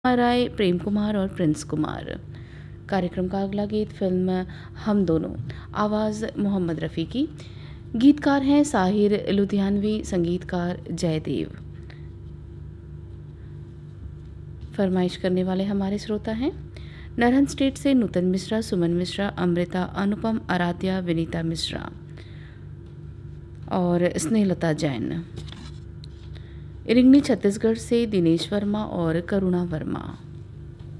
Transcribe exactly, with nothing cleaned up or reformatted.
राय, प्रेम कुमार और प्रिंस कुमार। कार्यक्रम का अगला गीत फिल्म हम दोनों, आवाज़ मोहम्मद रफ़ी की। गीतकार हैं साहिर लुधियानवी, संगीतकार जयदेव। फरमाइश करने वाले हमारे श्रोता हैं नरहन स्टेट से नूतन मिश्रा, सुमन मिश्रा, अमृता, अनुपम, आराध्या, विनीता मिश्रा और स्नेहलता जैन। इरिंगनी छत्तीसगढ़ से दिनेश वर्मा और करुणा वर्मा।